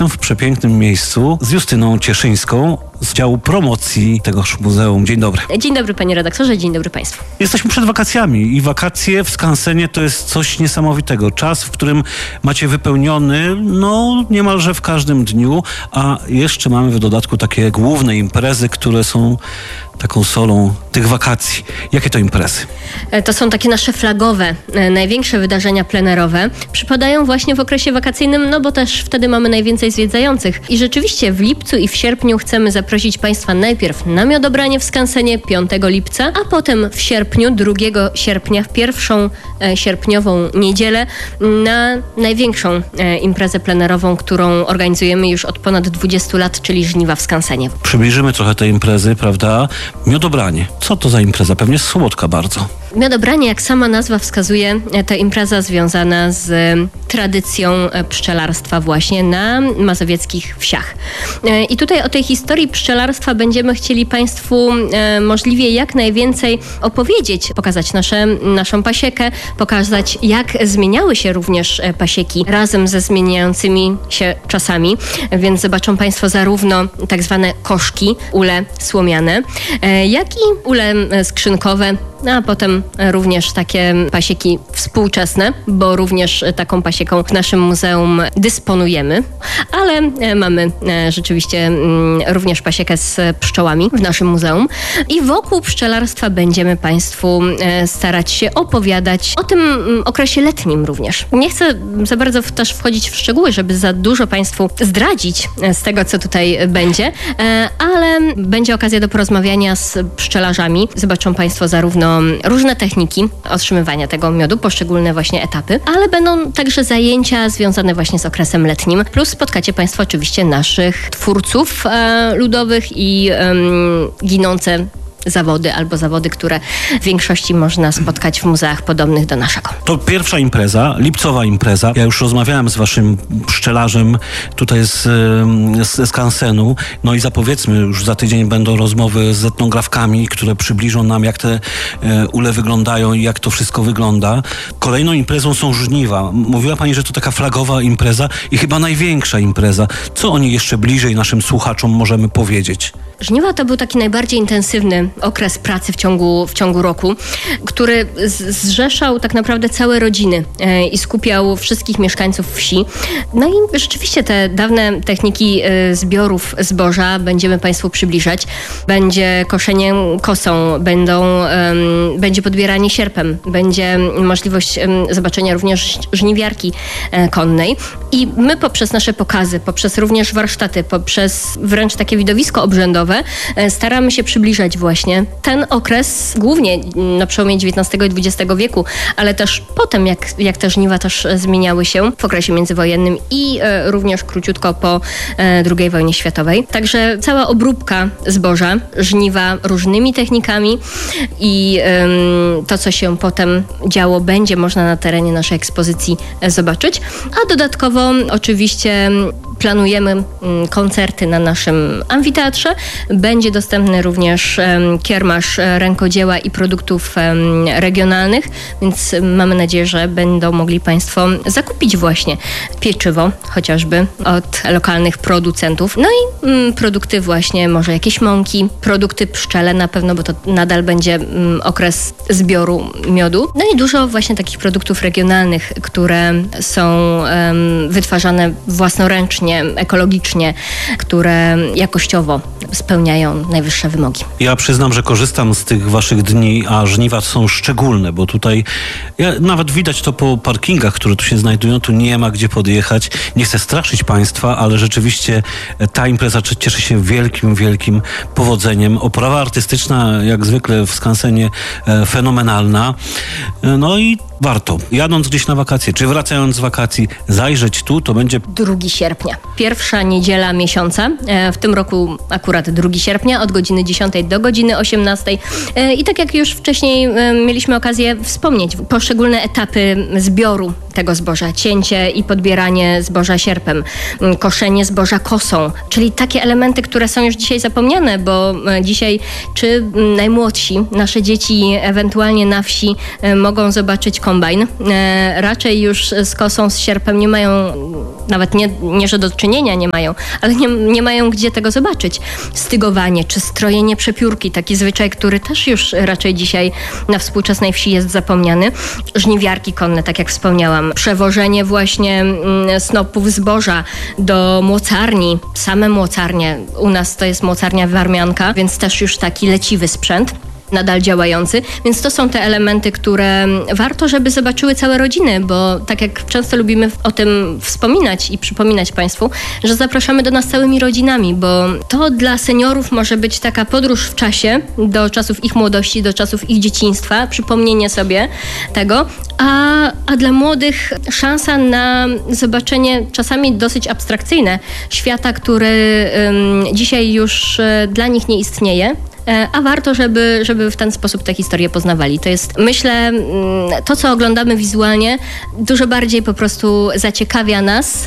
Jestem w przepięknym miejscu z Justyną Cieszyńską z działu promocji tegoż muzeum. Dzień dobry. Dzień dobry panie redaktorze, dzień dobry państwu. Jesteśmy przed wakacjami i wakacje w skansenie to jest coś niesamowitego. Czas, w którym macie wypełniony niemalże w każdym dniu, a jeszcze mamy w dodatku takie główne imprezy, które są taką solą tych wakacji. Jakie to imprezy? To są takie nasze flagowe, największe wydarzenia plenerowe. Przypadają właśnie w okresie wakacyjnym, bo też wtedy mamy najwięcej zwiedzających. I rzeczywiście w lipcu i w sierpniu chcemy zaprosić państwa najpierw na miodobranie w skansenie 5 lipca, a potem w sierpniu, 2 sierpnia, w pierwszą sierpniową niedzielę na największą imprezę plenerową, którą organizujemy już od ponad 20 lat, czyli żniwa w skansenie. Przybliżymy trochę tej imprezy, prawda? Miodobranie. Co to za impreza? Pewnie słodka bardzo. Miodobranie, jak sama nazwa wskazuje, to impreza związana z tradycją pszczelarstwa właśnie na mazowieckich wsiach. I tutaj o tej historii pszczelarstwa będziemy chcieli państwu możliwie jak najwięcej opowiedzieć, pokazać naszą pasiekę, pokazać jak zmieniały się również pasieki razem ze zmieniającymi się czasami, więc zobaczą państwo zarówno tak zwane koszki, ule słomiane, jak i ule skrzynkowe, a potem również takie pasieki współczesne, bo również taką pasieką w naszym muzeum dysponujemy, ale mamy rzeczywiście również pasiekę z pszczołami w naszym muzeum i wokół pszczelarstwa będziemy państwu starać się opowiadać o tym okresie letnim również. Nie chcę za bardzo też wchodzić w szczegóły, żeby za dużo państwu zdradzić z tego, co tutaj będzie, ale będzie okazja do porozmawiania z pszczelarzami. Zobaczą państwo zarówno różne techniki otrzymywania tego miodu, poszczególne właśnie etapy, ale będą także zajęcia związane właśnie z okresem letnim, plus spotkacie państwo oczywiście naszych twórców ludowych i ginące zawody albo zawody, które w większości można spotkać w muzeach podobnych do naszego. To pierwsza impreza, lipcowa impreza. Ja już rozmawiałem z waszym pszczelarzem tutaj z skansenu. I zapowiedzmy, już za tydzień będą rozmowy z etnografkami, które przybliżą nam, jak te ule wyglądają i jak to wszystko wygląda. Kolejną imprezą są żniwa. Mówiła pani, że to taka flagowa impreza i chyba największa impreza. Co o niej jeszcze bliżej naszym słuchaczom możemy powiedzieć? Żniwa to był taki najbardziej intensywny okres pracy w ciągu roku, który zrzeszał tak naprawdę całe rodziny i skupiał wszystkich mieszkańców wsi. I rzeczywiście te dawne techniki zbiorów zboża będziemy państwu przybliżać. Będzie koszenie kosą, będzie podbieranie sierpem, będzie możliwość zobaczenia również żniwiarki konnej. I my poprzez nasze pokazy, poprzez również warsztaty, poprzez wręcz takie widowisko obrzędowe staramy się przybliżać właśnie ten okres, głównie na przełomie XIX i XX wieku, ale też potem, jak te żniwa też zmieniały się w okresie międzywojennym i również króciutko po II wojnie światowej. Także cała obróbka zboża, żniwa różnymi technikami i to, co się potem działo, będzie można na terenie naszej ekspozycji zobaczyć, a dodatkowo oczywiście planujemy koncerty na naszym amfiteatrze. Będzie dostępny również kiermasz rękodzieła i produktów regionalnych, więc mamy nadzieję, że będą mogli państwo zakupić właśnie pieczywo, chociażby od lokalnych producentów. I produkty właśnie, może jakieś mąki, produkty pszczele na pewno, bo to nadal będzie okres zbioru miodu. I dużo właśnie takich produktów regionalnych, które są wytwarzane własnoręcznie, ekologicznie, które jakościowo spełniają najwyższe wymogi. Ja przyznam, że korzystam z tych waszych dni, a żniwa są szczególne, bo tutaj nawet widać to po parkingach, które tu się znajdują, tu nie ma gdzie podjechać. Nie chcę straszyć państwa, ale rzeczywiście ta impreza cieszy się wielkim powodzeniem. Oprawa artystyczna, jak zwykle w skansenie, fenomenalna. I warto, jadąc gdzieś na wakacje, czy wracając z wakacji, zajrzeć tu, to będzie 2 sierpnia. Pierwsza niedziela miesiąca, w tym roku akurat 2 sierpnia, od godziny 10 do godziny 18. I tak jak już wcześniej mieliśmy okazję wspomnieć, poszczególne etapy zbioru tego zboża, cięcie i podbieranie zboża sierpem, koszenie zboża kosą, czyli takie elementy, które są już dzisiaj zapomniane, bo dzisiaj czy najmłodsi, nasze dzieci ewentualnie na wsi mogą zobaczyć kombajn. Raczej już z kosą, z sierpem nie mają, nawet nie że do czynienia nie mają, ale nie mają gdzie tego zobaczyć. Stygowanie czy strojenie przepiórki, taki zwyczaj, który też już raczej dzisiaj na współczesnej wsi jest zapomniany. Żniwiarki konne, tak jak wspomniałam. Przewożenie właśnie snopów zboża do młocarni. Same młocarnie. U nas to jest młocarnia Warmianka, więc też już taki leciwy sprzęt. Nadal działający, więc to są te elementy, które warto, żeby zobaczyły całe rodziny, bo tak jak często lubimy o tym wspominać i przypominać Państwu, że zapraszamy do nas całymi rodzinami, bo to dla seniorów może być taka podróż w czasie, do czasów ich młodości, do czasów ich dzieciństwa, przypomnienie sobie tego, a dla młodych szansa na zobaczenie czasami dosyć abstrakcyjne świata, który dzisiaj już dla nich nie istnieje, a warto, żeby w ten sposób te historie poznawali. To jest, myślę, to, co oglądamy wizualnie, dużo bardziej po prostu zaciekawia nas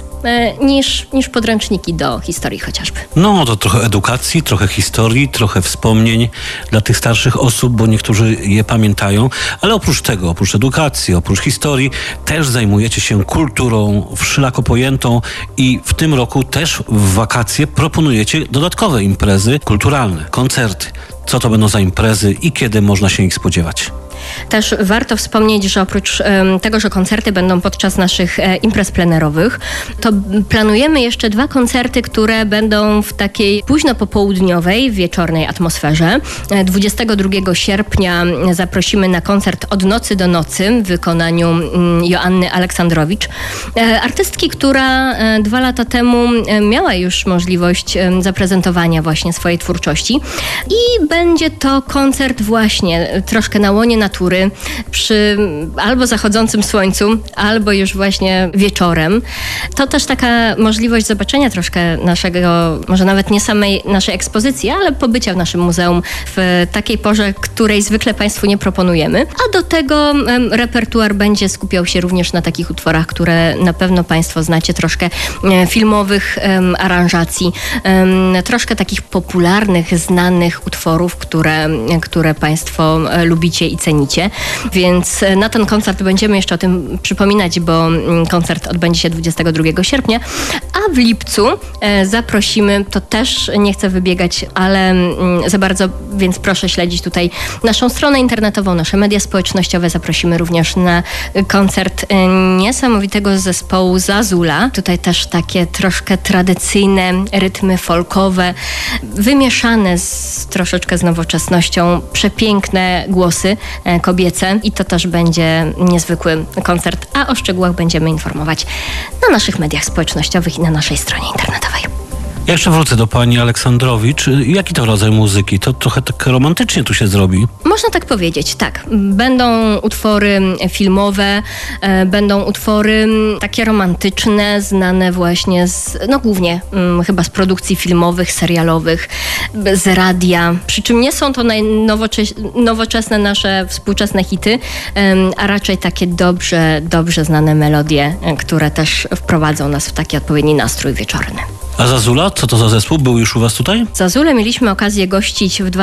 niż podręczniki do historii chociażby. No, to trochę edukacji, trochę historii, trochę wspomnień dla tych starszych osób, bo niektórzy je pamiętają, ale oprócz tego, oprócz edukacji, oprócz historii, też zajmujecie się kulturą wszelako pojętą i w tym roku też w wakacje proponujecie dodatkowe imprezy kulturalne, koncerty. Co to będą za imprezy i kiedy można się ich spodziewać? Też warto wspomnieć, że oprócz tego, że koncerty będą podczas naszych imprez plenerowych, to planujemy jeszcze 2 koncerty, które będą w takiej późno popołudniowej, wieczornej atmosferze. 22 sierpnia zaprosimy na koncert Od nocy do nocy w wykonaniu Joanny Aleksandrowicz, artystki, która 2 lata temu miała już możliwość zaprezentowania właśnie swojej twórczości i będzie to koncert właśnie troszkę na łonie natury, przy albo zachodzącym słońcu, albo już właśnie wieczorem. To też taka możliwość zobaczenia troszkę naszego, może nawet nie samej naszej ekspozycji, ale pobycia w naszym muzeum w takiej porze, której zwykle Państwu nie proponujemy. A do tego repertuar będzie skupiał się również na takich utworach, które na pewno Państwo znacie, troszkę filmowych aranżacji, troszkę takich popularnych, znanych utworów, które Państwo lubicie i cenicie. Więc na ten koncert będziemy jeszcze o tym przypominać, bo koncert odbędzie się 22 sierpnia, a w lipcu zaprosimy, to też nie chcę wybiegać, ale za bardzo, więc proszę śledzić tutaj naszą stronę internetową, nasze media społecznościowe. Zaprosimy również na koncert niesamowitego zespołu Zazula. Tutaj też takie troszkę tradycyjne rytmy folkowe, wymieszane troszeczkę z nowoczesnością, przepiękne głosy kobiece i to też będzie niezwykły koncert, a o szczegółach będziemy informować na naszych mediach społecznościowych i na naszej stronie internetowej. Ja jeszcze wrócę do pani Aleksandrowicz. Jaki to rodzaj muzyki? To trochę tak romantycznie tu się zrobi. Można tak powiedzieć, tak. Będą utwory filmowe, będą utwory takie romantyczne, znane właśnie głównie chyba z produkcji filmowych, serialowych, z radia. Przy czym nie są to nowoczesne nasze współczesne hity, a raczej takie dobrze znane melodie, które też wprowadzą nas w taki odpowiedni nastrój wieczorny. A Zazula? Co to za zespół? Był już u was tutaj? Zazulę mieliśmy okazję gościć w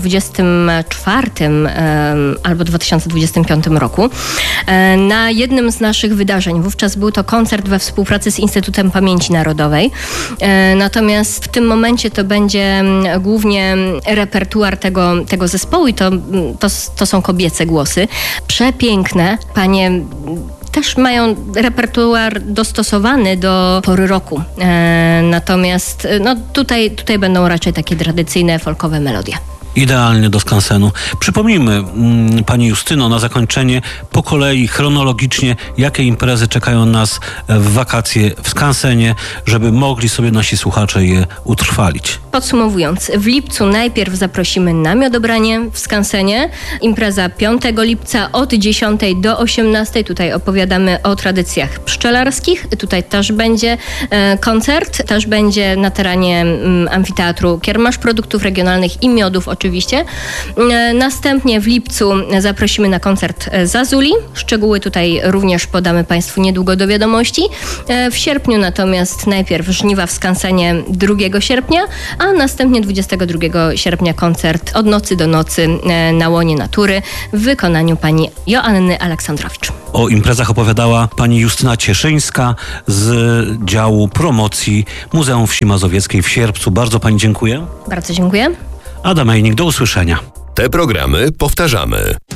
2024 albo 2025 roku na jednym z naszych wydarzeń. Wówczas był to koncert we współpracy z Instytutem Pamięci Narodowej. Natomiast w tym momencie to będzie głównie repertuar tego zespołu i to są kobiece głosy. Przepiękne. Panie też mają repertuar dostosowany do pory roku. Natomiast tutaj będą raczej takie tradycyjne, folkowe melodie. Idealnie do skansenu. Przypomnijmy, pani Justyno, na zakończenie po kolei, chronologicznie, jakie imprezy czekają nas w wakacje w skansenie, żeby mogli sobie nasi słuchacze je utrwalić. Podsumowując, w lipcu najpierw zaprosimy na miodobranie w skansenie. Impreza 5 lipca od 10 do 18. Tutaj opowiadamy o tradycjach pszczelarskich. Tutaj też będzie koncert. Też będzie na terenie amfiteatru kiermasz produktów regionalnych i miodów, oczywiście. Następnie w lipcu zaprosimy na koncert Zazuli. Szczegóły tutaj również podamy Państwu niedługo do wiadomości. W sierpniu natomiast najpierw żniwa w skansenie 2 sierpnia, a następnie 22 sierpnia koncert Od nocy do nocy na łonie natury w wykonaniu pani Joanny Aleksandrowicz. O imprezach opowiadała pani Justyna Cieszyńska z działu promocji Muzeum Wsi Mazowieckiej w Sierpcu. Bardzo pani dziękuję. Bardzo dziękuję. Adam Ejnik, do usłyszenia. Te programy powtarzamy.